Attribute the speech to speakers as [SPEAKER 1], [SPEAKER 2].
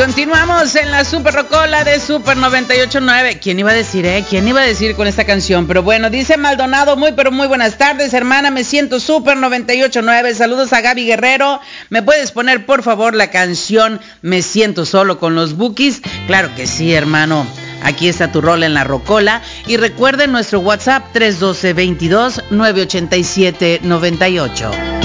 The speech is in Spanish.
[SPEAKER 1] Continuamos en la Super Rocola de Super 98.9. ¿Quién iba a decir, ¿Quién iba a decir con esta canción? Pero bueno, dice Maldonado, muy buenas tardes, hermana, me siento Super 98.9. Saludos a Gaby Guerrero. ¿Me puedes poner, por favor, la canción Me siento solo con los Bukis? Claro que sí, hermano. Aquí está tu rol en la Rocola. Y recuerden nuestro WhatsApp 312-22-987-98.